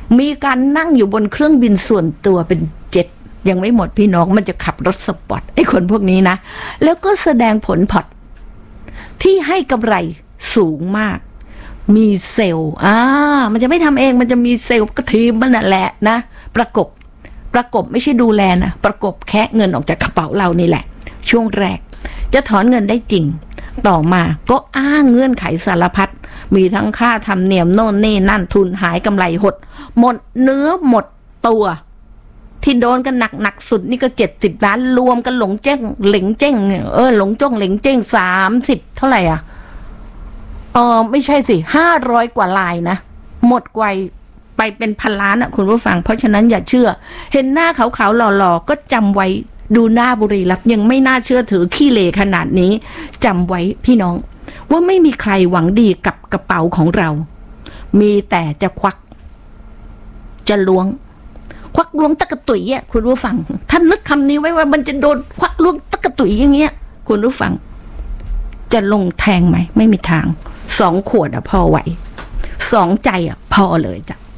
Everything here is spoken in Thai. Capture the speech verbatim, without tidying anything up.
มีการนั่งอยู่บนเครื่องบินส่วนตัวเป็นเจ็ตยังไม่หมดพี่น้องมันจะขับรถสปอร์ตไอ้คนพวกนี้นะแล้วก็แสดงผลพอร์ตที่ให้กำไรสูงมากมีเซลล์อ่ามันจะไม่ทำเองมันจะมีเซลล์ก็ทีมมันนั่นแหละนะประกบประกบไม่ใช่ดูแลนะประกบแคะเงินออกจากกระเป๋าเรานี่แหละช่วงแรกจะถอนเงินได้จริงต่อมาก็อ้างเงื่อนไขสารพัดมีทั้งค่าธรรมเนียมโน่นนี่นั่นทุนหายกำไรหดหมดเนื้อหมดตัวที่โดนกันหนักหนักสุดนี่ก็เจ็ดสิบล้านรวมกันหลงเจ้งเหลงเจ้งเออหลงจ้องเหลงเจ้งสามสิบเท่าไหร่อ่ะเออไม่ใช่สิห้าร้อยกว่าลายนะหมดไวไปเป็นพันล้านอ่ะคุณผู้ฟังเพราะฉะนั้นอย่าเชื่อเห็นหน้าขาวๆหล่อๆก็จำไว้ดูหน้าบุรีรัมย์ยังไม่น่าเชื่อถือขี้เลขนาดนี้จำไว้พี่น้องว่าไม่มีใครหวังดีกับกระเป๋าของเรามีแต่จะควักจะล้วงควักล้วงตะกะตุยอ่ะคุณผู้ฟังท่านนึกคำนี้ไว้ว่ามันจะโดนควักล้วงตะกะตุยอย่างเงี้ยคุณผู้ฟังจะลงแทงไหมไม่มีทางสองขวดอ่ะพอไหวสองใจอ่ะพอเลยจ้ะ